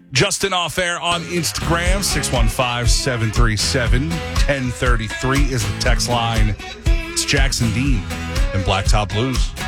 Justin Off Air on Instagram, 615-737-1033 is the text line. It's Jackson Dean and Blacktop Blues.